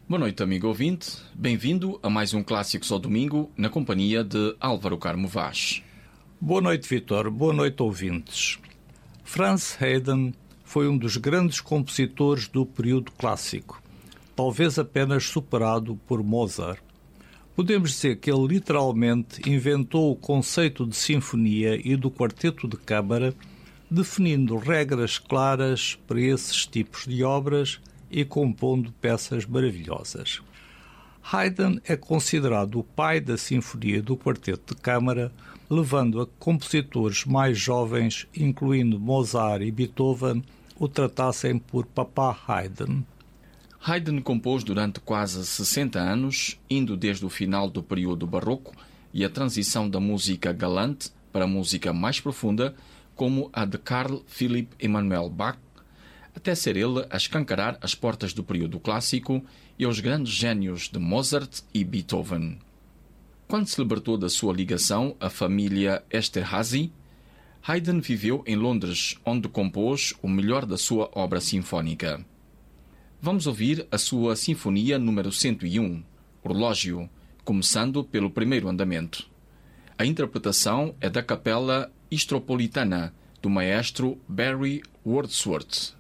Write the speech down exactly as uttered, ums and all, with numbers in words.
Boa noite, amigo ouvinte. Bem-vindo a mais um Clássicos ao Domingo, na companhia de Álvaro Carmo Vaz. Boa noite, Vitor. Boa noite, ouvintes. Franz Haydn foi um dos grandes compositores do período clássico, talvez apenas superado por Mozart. Podemos dizer que ele literalmente inventou o conceito de sinfonia e do quarteto de câmara, definindo regras claras para esses tipos de obras e compondo peças maravilhosas. Haydn é considerado o pai da sinfonia e do quarteto de câmara, levando a que compositores mais jovens, incluindo Mozart e Beethoven, o tratassem por Papá Haydn. Haydn compôs durante quase sessenta anos, indo desde o final do período barroco e a transição da música galante para a música mais profunda, como a de Carl Philipp Emanuel Bach, até ser ele a escancarar as portas do período clássico e aos grandes gênios de Mozart e Beethoven. Quando se libertou da sua ligação à família Esterházy, Haydn viveu em Londres, onde compôs o melhor da sua obra sinfónica. Vamos ouvir a sua Sinfonia número cento e um, Orlógio, começando pelo primeiro andamento. A interpretação é da Capela Istropolitana, do maestro Barry Wordsworth.